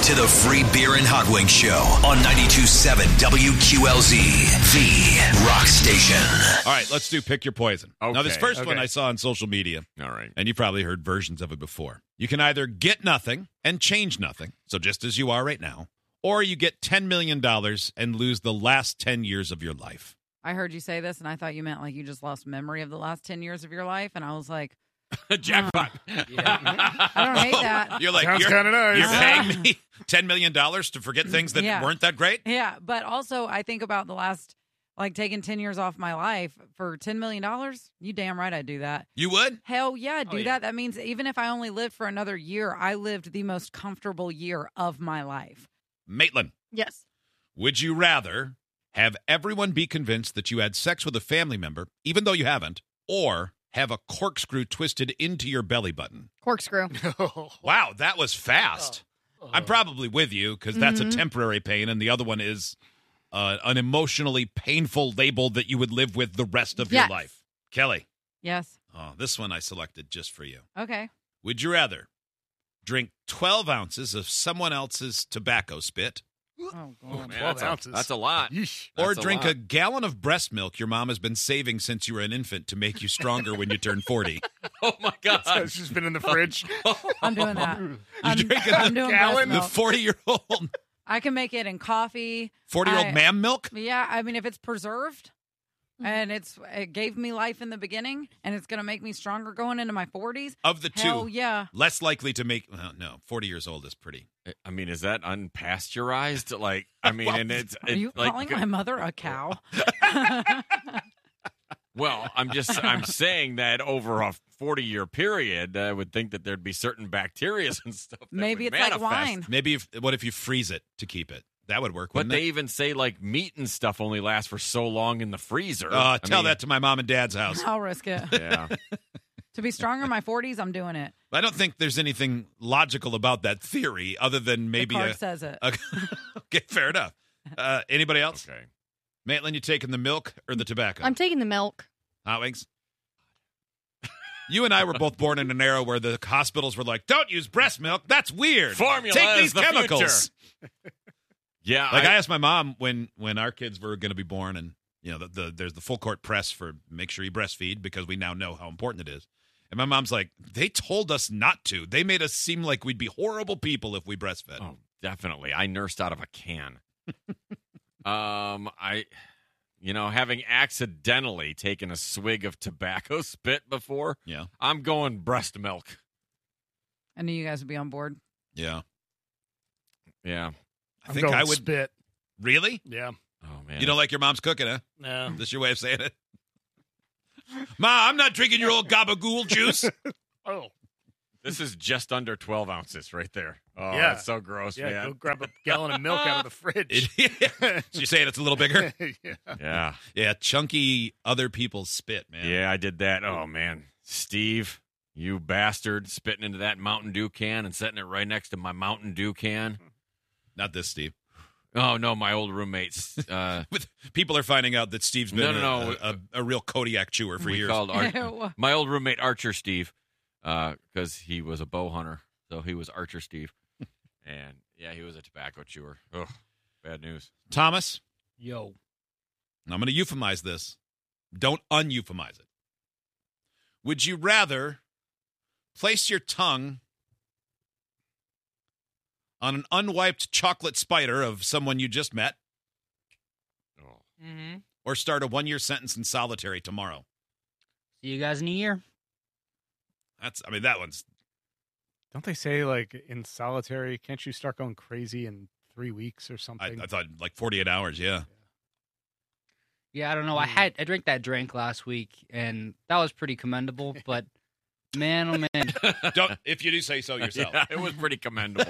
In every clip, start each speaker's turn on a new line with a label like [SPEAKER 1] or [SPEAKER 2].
[SPEAKER 1] to the Free Beer and Hot Wings Show on 92.7 WQLZ, the rock station.
[SPEAKER 2] All right, let's do Pick Your Poison.
[SPEAKER 3] Okay.
[SPEAKER 2] Now, this first one I saw on social media.
[SPEAKER 3] All right.
[SPEAKER 2] And you probably heard versions of it before. You can either get nothing and change nothing, so just as you are right now, or you get $10 million and lose the last 10 years of your life.
[SPEAKER 4] I heard you say this, and I thought you meant like you just lost memory of the last 10 years of your life, and I was like,
[SPEAKER 3] Jackpot.
[SPEAKER 4] I don't hate that.
[SPEAKER 2] You're like,
[SPEAKER 5] Sounds
[SPEAKER 2] you're
[SPEAKER 5] kinda nice.
[SPEAKER 2] You're paying me $10 million to forget things that
[SPEAKER 4] Yeah.
[SPEAKER 2] weren't that great?
[SPEAKER 4] Yeah, but also I think about the last, like taking 10 years off my life for $10 million. You damn right I'd do that.
[SPEAKER 2] You would?
[SPEAKER 4] Hell yeah, I'd do
[SPEAKER 5] yeah.
[SPEAKER 4] that. That means even if I only lived for another year, I lived the most comfortable year of my life.
[SPEAKER 2] Maitland,
[SPEAKER 6] Yes.
[SPEAKER 2] would you rather have everyone be convinced that you had sex with a family member, even though you haven't, or have a corkscrew twisted into your belly button?
[SPEAKER 6] Corkscrew.
[SPEAKER 2] Wow, that was fast. I'm probably with you because that's a temporary pain, and the other one is an emotionally painful label that you would live with the rest of your
[SPEAKER 6] Yes.
[SPEAKER 2] life. Kelly,
[SPEAKER 4] Yes.
[SPEAKER 2] this one I selected just for you.
[SPEAKER 4] Okay.
[SPEAKER 2] Would you rather drink 12 ounces of someone else's tobacco spit
[SPEAKER 4] Oh, God.
[SPEAKER 3] Man,
[SPEAKER 5] 12 ounces.
[SPEAKER 3] That's a lot.
[SPEAKER 5] Yeesh.
[SPEAKER 2] or
[SPEAKER 3] That's a
[SPEAKER 2] drink
[SPEAKER 3] lot.
[SPEAKER 2] a gallon of breast milk your mom has been saving since you were an infant to make you stronger when you turn 40?
[SPEAKER 3] Oh, my God.
[SPEAKER 5] It's just been in the fridge.
[SPEAKER 4] I'm doing that. I'm
[SPEAKER 2] drinking
[SPEAKER 4] I'm doing breast
[SPEAKER 5] gallon?
[SPEAKER 2] The
[SPEAKER 4] milk.
[SPEAKER 2] 40-year-old
[SPEAKER 4] I can make it in coffee.
[SPEAKER 2] 40-year-old
[SPEAKER 4] I-
[SPEAKER 2] mam milk?
[SPEAKER 4] Yeah, I mean, if it's preserved and it gave me life in the beginning and it's going to make me stronger going into my 40s,
[SPEAKER 2] Of the two,
[SPEAKER 4] hell yeah.
[SPEAKER 2] less likely to make... Well, no, 40 years old is pretty...
[SPEAKER 3] I mean, is that unpasteurized? Like, I mean,
[SPEAKER 2] Well,
[SPEAKER 3] and it's
[SPEAKER 4] Are you
[SPEAKER 3] like,
[SPEAKER 4] calling my mother a cow?
[SPEAKER 3] well, I'm saying that over a 40-year period, I would think that there'd be certain bacteria and stuff. That
[SPEAKER 4] Maybe
[SPEAKER 3] would
[SPEAKER 4] it's like
[SPEAKER 3] manifest.
[SPEAKER 4] wine.
[SPEAKER 2] Maybe what if you freeze it to keep it? That would work,
[SPEAKER 3] But
[SPEAKER 2] wouldn't
[SPEAKER 3] they
[SPEAKER 2] it?
[SPEAKER 3] even say like meat and stuff only lasts for so long in the freezer.
[SPEAKER 2] Tell that to my mom and dad's house.
[SPEAKER 4] I'll risk it.
[SPEAKER 3] Yeah.
[SPEAKER 4] To be stronger in my 40s, I'm doing it.
[SPEAKER 2] I don't think there's anything logical about that theory other than maybe
[SPEAKER 4] the card says it.
[SPEAKER 2] Okay, fair enough. Anybody else?
[SPEAKER 3] Okay.
[SPEAKER 2] Maitland, you taking the milk or the tobacco?
[SPEAKER 6] I'm taking the milk.
[SPEAKER 2] Hot Wings? You and I were both born in an era where the hospitals were like, don't use breast milk. That's weird.
[SPEAKER 3] Formula
[SPEAKER 2] Take
[SPEAKER 3] is
[SPEAKER 2] these
[SPEAKER 3] the
[SPEAKER 2] chemicals.
[SPEAKER 3] Yeah.
[SPEAKER 2] Like I asked my mom when our kids were going to be born, and there's the full court press for make sure you breastfeed because we now know how important it is. And my mom's like, they told us not to. They made us seem like we'd be horrible people if we breastfed.
[SPEAKER 3] Oh, definitely. I nursed out of a can. Having accidentally taken a swig of tobacco spit before,
[SPEAKER 2] Yeah.
[SPEAKER 3] I'm going breast milk.
[SPEAKER 4] I knew you guys would be on board.
[SPEAKER 2] Yeah.
[SPEAKER 3] Yeah.
[SPEAKER 2] I think I would.
[SPEAKER 5] spit.
[SPEAKER 2] Really?
[SPEAKER 5] Yeah.
[SPEAKER 3] Oh, man.
[SPEAKER 2] You don't like your mom's cooking, huh?
[SPEAKER 5] No.
[SPEAKER 2] Is this your way of saying it? Ma, I'm not drinking your old gabagool juice.
[SPEAKER 5] Oh.
[SPEAKER 3] This is just under 12 ounces right there. Oh,
[SPEAKER 5] Yeah.
[SPEAKER 3] that's so gross,
[SPEAKER 5] Yeah,
[SPEAKER 3] man.
[SPEAKER 5] go grab a gallon of milk out of the fridge.
[SPEAKER 2] You're saying it's a little bigger?
[SPEAKER 5] Yeah.
[SPEAKER 3] Yeah.
[SPEAKER 2] Yeah, chunky other people's spit, man.
[SPEAKER 3] Yeah, I did that. Oh, man. Steve, you bastard, spitting into that Mountain Dew can and setting it right next to my Mountain Dew can.
[SPEAKER 2] Not this, Steve.
[SPEAKER 3] Oh, no, my old roommates.
[SPEAKER 2] People are finding out that Steve's been
[SPEAKER 3] No.
[SPEAKER 2] a real Kodiak chewer for
[SPEAKER 3] we
[SPEAKER 2] years.
[SPEAKER 3] called
[SPEAKER 4] Ew.
[SPEAKER 3] my old roommate Archer Steve because he was a bow hunter. So he was Archer Steve. And, yeah, he was a tobacco chewer. Ugh, bad news.
[SPEAKER 2] Thomas,
[SPEAKER 5] Yo.
[SPEAKER 2] I'm going to euphemize this. Don't un-euphemize it. Would you rather place your tongue on an unwiped chocolate spider of someone you just met
[SPEAKER 3] Oh.
[SPEAKER 7] Mm-hmm.
[SPEAKER 2] or start a 1-year sentence in solitary tomorrow?
[SPEAKER 7] See you guys in a year.
[SPEAKER 2] That one's...
[SPEAKER 5] Don't they say, like, in solitary, can't you start going crazy in 3 weeks or something?
[SPEAKER 2] I thought like 48 hours, yeah.
[SPEAKER 7] Yeah, I don't know. I drank that drink last week, and that was pretty commendable. But man, oh man,
[SPEAKER 2] Don't, if you do say so yourself.
[SPEAKER 3] Yeah, it was pretty commendable.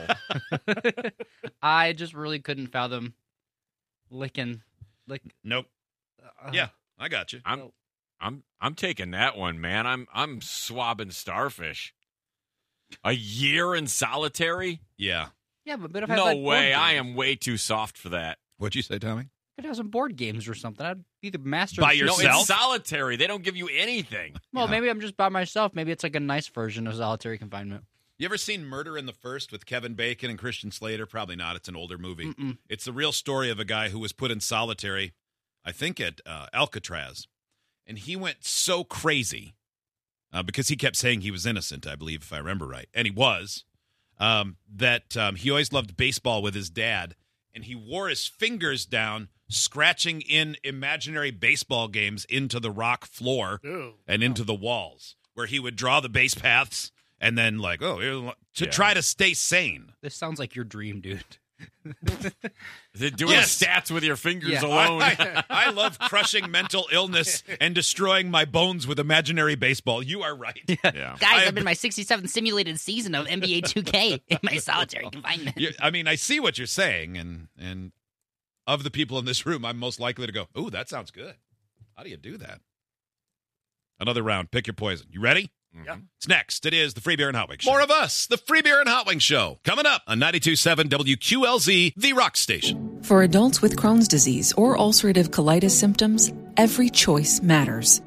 [SPEAKER 7] I just really couldn't fathom licking.
[SPEAKER 2] Nope. Yeah, I got you.
[SPEAKER 3] I'm taking that one, man. I'm swabbing starfish. A year in solitary?
[SPEAKER 2] Yeah.
[SPEAKER 7] Yeah, but if I
[SPEAKER 3] No
[SPEAKER 7] had, like, board
[SPEAKER 3] way. I
[SPEAKER 7] games.
[SPEAKER 3] am way too soft for that.
[SPEAKER 2] What'd you say, Tommy?
[SPEAKER 7] I could have some board games or something. I'd be the master.
[SPEAKER 2] By
[SPEAKER 7] of
[SPEAKER 2] yourself?
[SPEAKER 3] No, it's solitary. They don't give you anything.
[SPEAKER 7] Well,
[SPEAKER 2] Yeah.
[SPEAKER 7] maybe I'm just by myself. Maybe it's like a nice version of solitary confinement.
[SPEAKER 2] You ever seen Murder in the First with Kevin Bacon and Christian Slater? Probably not. It's an older movie.
[SPEAKER 7] Mm-mm.
[SPEAKER 2] It's the real story of a guy who was put in solitary, I think at Alcatraz. And he went so crazy because he kept saying he was innocent, I believe, if I remember right. And he was. That he always loved baseball with his dad. And he wore his fingers down, scratching in imaginary baseball games into the rock floor and into the walls, where he would draw the base paths. And then, try to stay sane.
[SPEAKER 7] This sounds like your dream, dude.
[SPEAKER 3] Is it doing
[SPEAKER 2] Yes.
[SPEAKER 3] stats with your fingers
[SPEAKER 7] Yeah.
[SPEAKER 3] alone?
[SPEAKER 2] I love crushing mental illness and destroying my bones with imaginary baseball. You are right.
[SPEAKER 3] Yeah.
[SPEAKER 6] Guys, I'm in my 67th simulated season of NBA 2K in my solitary confinement.
[SPEAKER 2] I see what you're saying, and of the people in this room, I'm most likely to go, "Ooh, that sounds good. How do you do that?" Another round. Pick your poison. You ready?
[SPEAKER 5] Yeah.
[SPEAKER 2] It's next. It is the Free Beer and Hot Wings Show. More of us, the Free Beer and Hot Wings Show, coming up on 92.7 WQLZ, the Rock Station.
[SPEAKER 8] For adults with Crohn's disease or ulcerative colitis symptoms, every choice matters.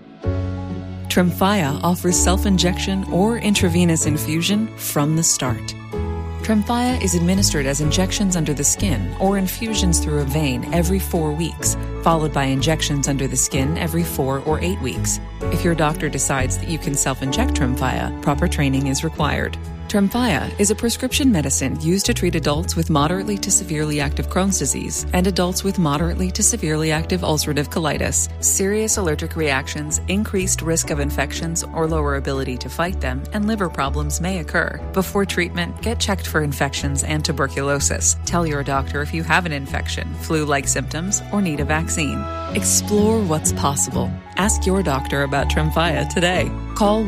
[SPEAKER 8] Tremfya offers self-injection or intravenous infusion from the start. Tremfya is administered as injections under the skin or infusions through a vein every 4 weeks, followed by injections under the skin every 4 or 8 weeks. If your doctor decides that you can self-inject Tremfya, proper training is required. Tremfya is a prescription medicine used to treat adults with moderately to severely active Crohn's disease and adults with moderately to severely active ulcerative colitis. Serious allergic reactions, increased risk of infections or lower ability to fight them, and liver problems may occur. Before treatment, get checked for infections and tuberculosis. Tell your doctor if you have an infection, flu-like symptoms, or need a vaccine. Explore what's possible. Ask your doctor about Tremfya today. Call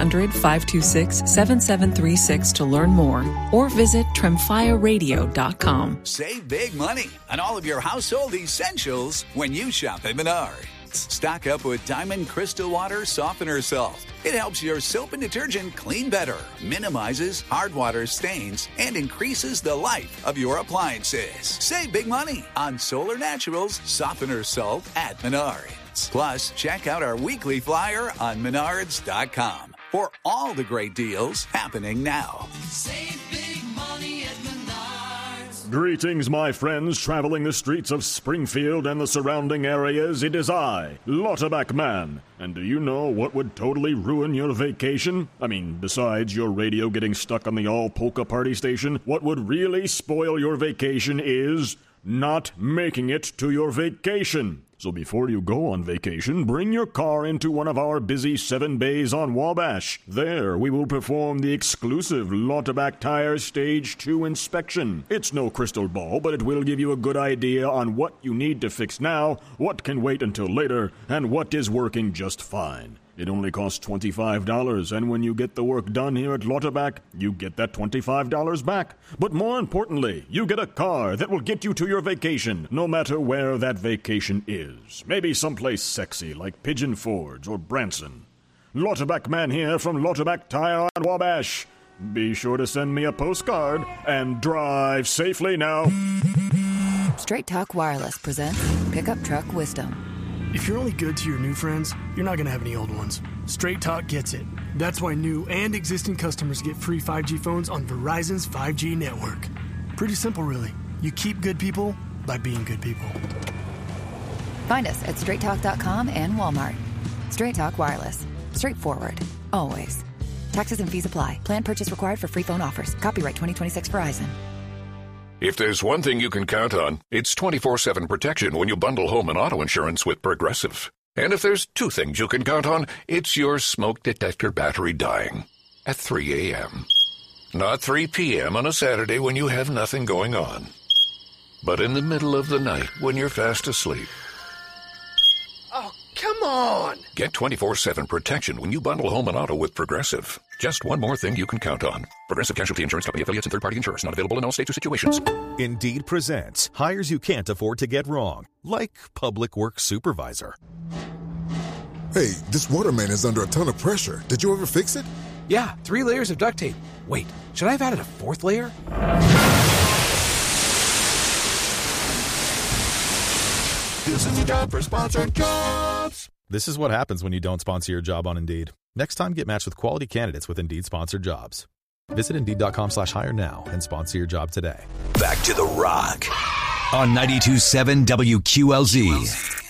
[SPEAKER 8] 1-800-526-7736 to learn more or visit TremfyaRadio.com.
[SPEAKER 9] Save big money on all of your household essentials when you shop at Menards. Stock up with Diamond Crystal Water Softener Salt. It helps your soap and detergent clean better, minimizes hard water stains, and increases the life of your appliances. Save big money on Solar Naturals Softener Salt at Menards. Plus, check out our weekly flyer on Menards.com for all the great deals happening now.
[SPEAKER 10] Save big money at Menards.
[SPEAKER 11] Greetings, my friends traveling the streets of Springfield and the surrounding areas. It is I, Lauterbach Man. And do you know what would totally ruin your vacation? I mean, besides your radio getting stuck on the all-polka party station, what would really spoil your vacation is not making it to your vacation. So before you go on vacation, bring your car into one of our busy 7 bays on Wabash. There, we will perform the exclusive Lauterbach Tire Stage 2 inspection. It's no crystal ball, but it will give you a good idea on what you need to fix now, what can wait until later, and what is working just fine. It only costs $25, and when you get the work done here at Lauterbach, you get that $25 back. But more importantly, you get a car that will get you to your vacation, no matter where that vacation is. Maybe someplace sexy like Pigeon Forge or Branson. Lauterbach Man here from Lauterbach Tire on Wabash. Be sure to send me a postcard and drive safely now.
[SPEAKER 12] Straight Talk Wireless presents Pickup Truck Wisdom.
[SPEAKER 13] If you're only good to your new friends, you're not going to have any old ones. Straight Talk gets it. That's why new and existing customers get free 5G phones on Verizon's 5G network. Pretty simple, really. You keep good people by being good people.
[SPEAKER 12] Find us at straighttalk.com and Walmart. Straight Talk Wireless. Straightforward. Always. Taxes and fees apply. Plan purchase required for free phone offers. Copyright 2026 Verizon.
[SPEAKER 14] If there's one thing you can count on, it's 24/7 protection when you bundle home and auto insurance with Progressive. And if there's two things you can count on, it's your smoke detector battery dying at 3 a.m. Not 3 p.m. on a Saturday when you have nothing going on, but in the middle of the night when you're fast asleep.
[SPEAKER 13] Oh, come on!
[SPEAKER 14] Get 24/7 protection when you bundle home and auto with Progressive. Just one more thing you can count on. Progressive Casualty Insurance Company affiliates and third-party insurers. Not available in all states or situations.
[SPEAKER 15] Indeed presents hires you can't afford to get wrong, like public works supervisor.
[SPEAKER 16] Hey, this water main is under a ton of pressure. Did you ever fix it?
[SPEAKER 17] Yeah, 3 layers of duct tape. Wait, should I have added a 4th layer?
[SPEAKER 18] This is a job for Sponsored Jobs.
[SPEAKER 15] This is what happens when you don't sponsor your job on Indeed. Next time, get matched with quality candidates with Indeed Sponsored Jobs. Visit Indeed.com/hire now and sponsor your job today.
[SPEAKER 1] Back to The Rock on 92.7 WQLZ.